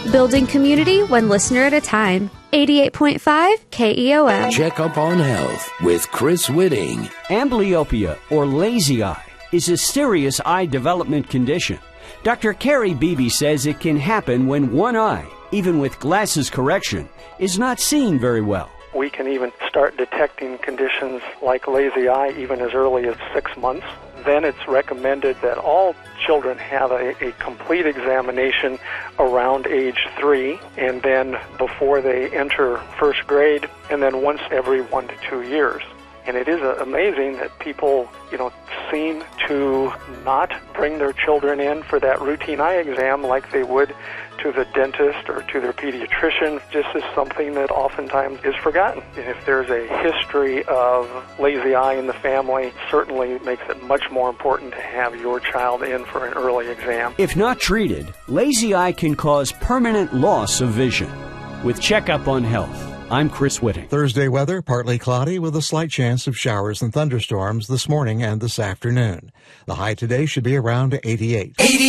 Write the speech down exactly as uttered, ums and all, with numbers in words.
Building community one listener at a time. eighty-eight point five K E O M. Check Up on Health with Chris Whitting. Amblyopia, or lazy eye, is a serious eye development condition. Doctor Carrie Beebe says it can happen when one eye, even with glasses correction, is not seeing very well. We can even start detecting conditions like lazy eye even as early as six months. Then it's recommended that all children have a, a complete examination around age three, and then before they enter first grade, and then once every one to two years. And it is uh, amazing that people, you know, seem to not bring their children in for that routine eye exam like they would to the dentist or to their pediatrician. Just as something that oftentimes is forgotten. And if there's a history of lazy eye in the family, certainly makes it much more important to have your child in for an early exam. If not treated, lazy eye can cause permanent loss of vision. With Checkup on Health, I'm Chris Whitting. Thursday weather, partly cloudy with a slight chance of showers and thunderstorms this morning and this afternoon. The high today should be around eighty-eight. eighty